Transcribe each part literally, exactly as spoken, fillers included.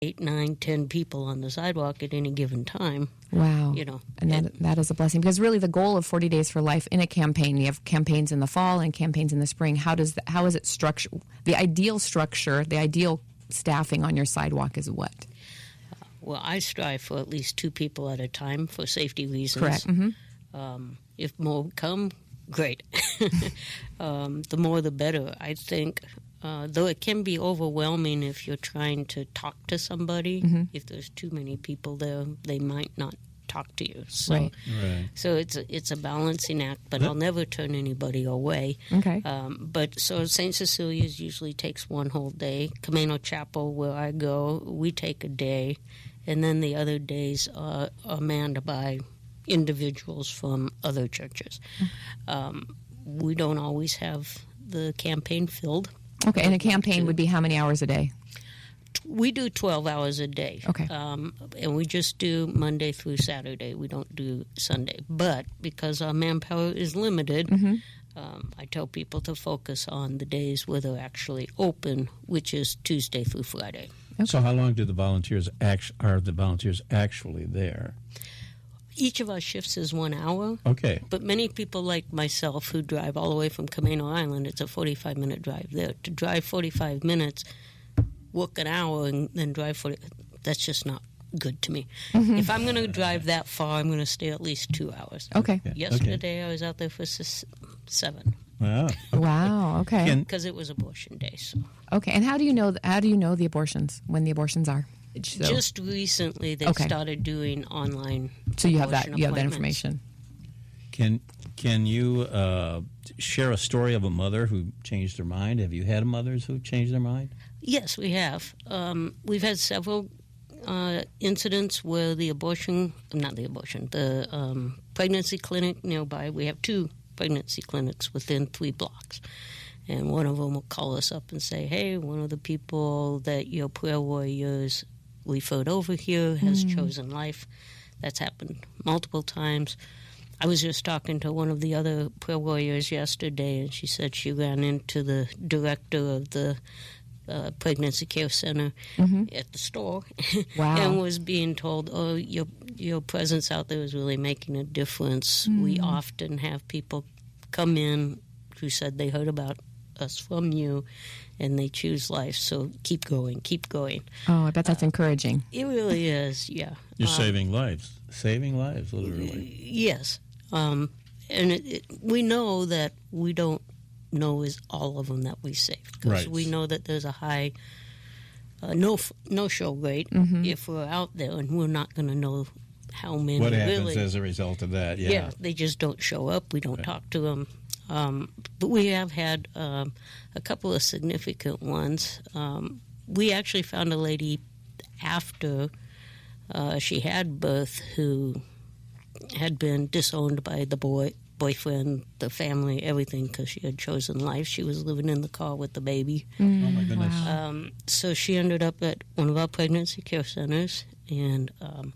eight, nine, ten people on the sidewalk at any given time. Wow. You know, and that, it, that is a blessing, because really the goal of forty Days for Life in a campaign, you have campaigns in the fall and campaigns in the spring. How does the, how is it structured? The ideal structure, the ideal staffing on your sidewalk is what? Uh, well, I strive for at least two people at a time for safety reasons. Correct. Mm-hmm. Um, if more come, great. um, the more the better, I think. Uh, though it can be overwhelming if you're trying to talk to somebody. Mm-hmm. If there's too many people there, they might not talk to you. So, right. Right. so it's a, it's a balancing act, but I'll never turn anybody away. Okay. Um, but so Saint Cecilia's usually takes one whole day. Camino Chapel, where I go, we take a day, and then the other days are, are manned by individuals from other churches. Mm-hmm. Um, we don't always have the campaign filled. Okay, and a campaign would be how many hours a day? We do twelve hours a day. Okay. Um, and we just do Monday through Saturday. We don't do Sunday. But because our manpower is limited, mm-hmm. um, I tell people to focus on the days where they're actually open, which is Tuesday through Friday. Okay. So how long do the volunteers act- are the volunteers actually there? Each of our shifts is one hour. Okay. But many people like myself who drive all the way from Camino Island, it's a forty-five minute drive there. To drive forty-five minutes, work an hour, and then drive forty, that's just not good to me. Mm-hmm. If I'm going to drive that far, I'm going to stay at least two hours. Okay. Yeah. Yesterday okay. I was out there for s- seven. Wow. Wow. Okay. Because it was abortion day. So. Okay. And how do you know? How do you know the abortions when the abortions are? So, Just recently, they okay. started doing online. So you have that. You have that information. Can Can you uh, share a story of a mother who changed her mind? Have you had mothers who changed their mind? Yes, we have. Um, we've had several uh, incidents where the abortion, not the abortion, the um, pregnancy clinic nearby. We have two pregnancy clinics within three blocks. And one of them will call us up and say, hey, one of the people that your prayer warriors referred over here has mm. chosen life. That's happened multiple times. I was just talking to one of the other prayer warriors yesterday, and she said she ran into the director of the uh, pregnancy care center mm-hmm. at the store wow. and was being told, oh, your your presence out there is really making a difference. Mm. We often have people come in who said they heard about us from you, and they choose life. So keep going, keep going. Oh, I bet that's uh, encouraging. It really is, yeah. You're um, saving lives. Saving lives, literally. Yes. Um, and it, it, we know that we don't know is all of them that we saved. Because right. we know that there's a high uh, no, no-show rate mm-hmm. if we're out there, and we're not going to know how many what really. happens as a result of that, yeah. Yeah, they just don't show up. We don't right. talk to them. Um, but we have had um, a couple of significant ones. Um, we actually found a lady after uh, she had birth who had been disowned by the boy, boyfriend, the family, everything, because she had chosen life. She was living in the car with the baby. Mm, oh, my goodness. Wow. Um, so she ended up at one of our pregnancy care centers, and um,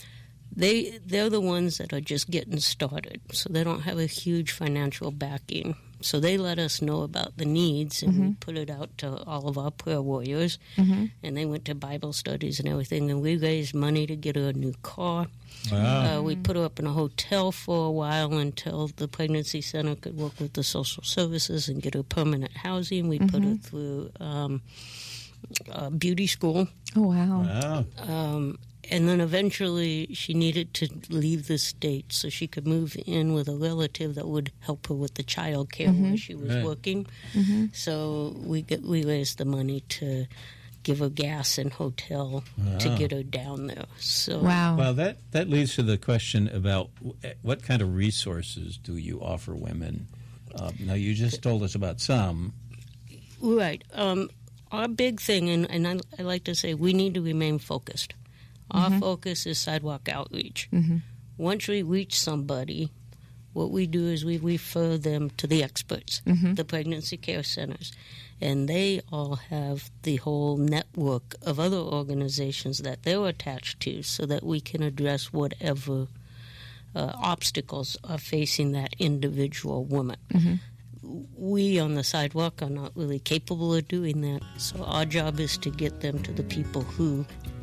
They, they're the ones that are just getting started, so they don't have a huge financial backing. So they let us know about the needs, and mm-hmm. we put it out to all of our prayer warriors, mm-hmm. and they went to Bible studies and everything, and we raised money to get her a new car. Wow. Uh, we put her up in a hotel for a while until the pregnancy center could work with the social services and get her permanent housing. We mm-hmm. put her through um, uh, beauty school. Oh, wow. Wow. Um, And then eventually she needed to leave the state so she could move in with a relative that would help her with the child care mm-hmm. while she was right. working. Mm-hmm. So we get, we raised the money to give her gas and hotel wow. to get her down there. So wow. Well, that, that leads to the question about what kind of resources do you offer women? Uh, now, you just told us about some. Right. Um, our big thing, and, and I, I like to say, we need to remain focused. Our mm-hmm. focus is sidewalk outreach. Mm-hmm. Once we reach somebody, what we do is we refer them to the experts, mm-hmm. the pregnancy care centers, and they all have the whole network of other organizations that they're attached to so that we can address whatever uh, obstacles are facing that individual woman. Mm-hmm. we on the sidewalk are not really capable of doing that. So our job is to get them to the people who